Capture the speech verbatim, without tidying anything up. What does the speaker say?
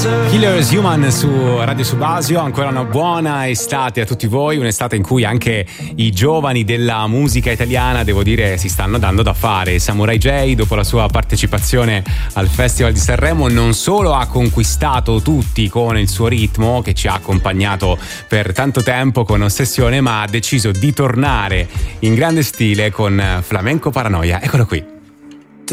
Killers Human su Radio Subasio. Ancora una buona estate a tutti voi, un'estate in cui anche i giovani della musica italiana, devo dire, si stanno dando da fare. Samurai J, dopo la sua partecipazione al Festival di Sanremo, non solo ha conquistato tutti con il suo ritmo che ci ha accompagnato per tanto tempo con Ossessione, ma ha deciso di tornare in grande stile con Flamenco Paranoia. Eccolo qui.